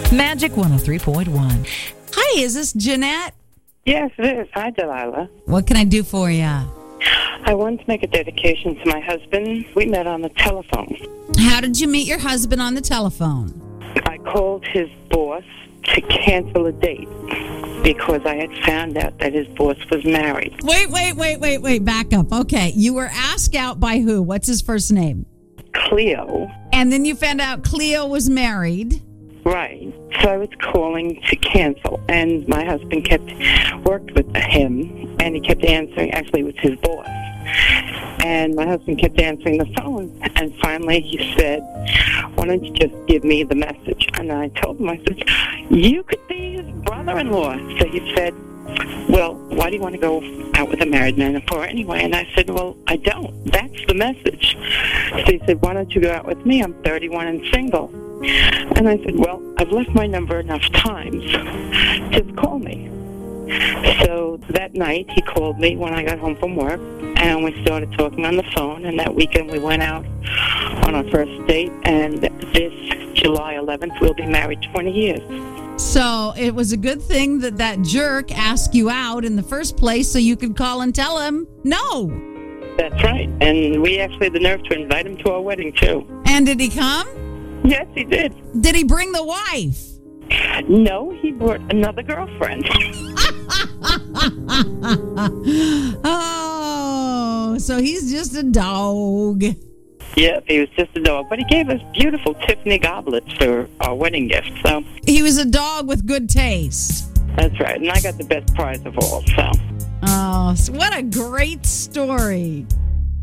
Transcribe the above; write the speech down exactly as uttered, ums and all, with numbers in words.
Magic one oh three point one. Hi, is this Jeanette? Yes, it is. Hi, Delilah. What can I do for you? I wanted to make a dedication to my husband. We met on the telephone. How did you meet your husband on the telephone? I called his boss to cancel a date because I had found out that his boss was married. Wait, wait, wait, wait, wait. Back up. Okay. You were asked out by who? What's his first name? Cleo. And then you found out Cleo was married. Right. So I was calling to cancel, and my husband kept worked with him, and he kept answering. Actually, it was his boss. And my husband kept answering the phone, and finally he said, why don't you just give me the message? And I told him, I said, you could be his brother-in-law. So he said, well, why do you want to go out with a married man for anyway? And I said, well, I don't. That's the message. So he said, why don't you go out with me? I'm thirty-one and single. And I said, well, I've left my number enough times. Just call me. So that night, he called me when I got home from work, and we started talking on the phone, and that weekend we went out on our first date, and this July eleventh, we'll be married twenty years. So it was a good thing that that jerk asked you out in the first place so you could call and tell him no. That's right. And we actually had the nerve to invite him to our wedding, too. And did he come? Yes, he did. Did he bring the wife? No, he brought another girlfriend. Oh, so he's just a dog. Yeah, he was just a dog. But he gave us beautiful Tiffany goblets for our wedding gift. So he was a dog with good taste. That's right. And I got the best prize of all. So. Oh, so what a great story.